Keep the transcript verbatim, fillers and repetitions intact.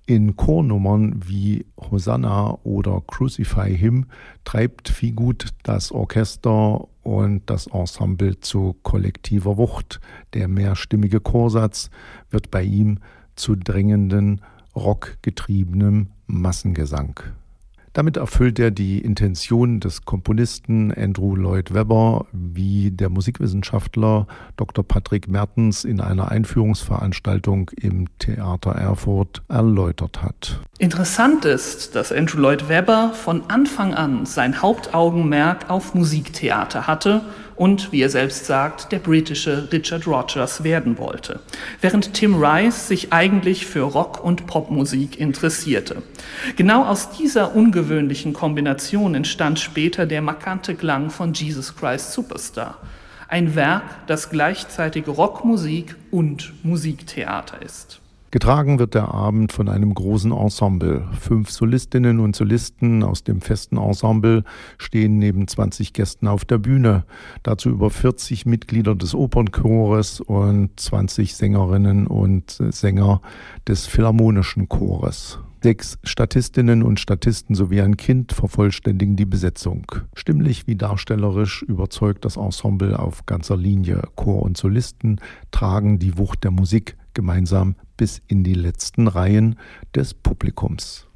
In Chornummern wie Hosanna oder Crucify Him treibt Figut das Orchester und das Ensemble zu kollektiver Wucht. Der mehrstimmige Chorsatz wird bei ihm zu drängenden, rockgetriebenem Massengesang. Damit erfüllt er die Intention des Komponisten Andrew Lloyd Webber, wie der Musikwissenschaftler Doktor Patrick Mertens in einer Einführungsveranstaltung im Theater Erfurt erläutert hat. Interessant ist, dass Andrew Lloyd Webber von Anfang an sein Hauptaugenmerk auf Musiktheater hatte und, wie er selbst sagt, der britische Richard Rodgers werden wollte, während Tim Rice sich eigentlich für Rock- und Popmusik interessierte. Genau aus dieser ungewöhnlichen Kombination entstand später der markante Klang von Jesus Christ Superstar, ein Werk, das gleichzeitig Rockmusik und Musiktheater ist. Getragen wird der Abend von einem großen Ensemble. Fünf Solistinnen und Solisten aus dem festen Ensemble stehen neben zwanzig Gästen auf der Bühne. Dazu über vierzig Mitglieder des Opernchores und zwanzig Sängerinnen und Sänger des Philharmonischen Chores. Sechs Statistinnen und Statisten sowie ein Kind vervollständigen die Besetzung. Stimmlich wie darstellerisch überzeugt das Ensemble auf ganzer Linie. Chor und Solisten tragen die Wucht der Musik gemeinsam bis in die letzten Reihen des Publikums.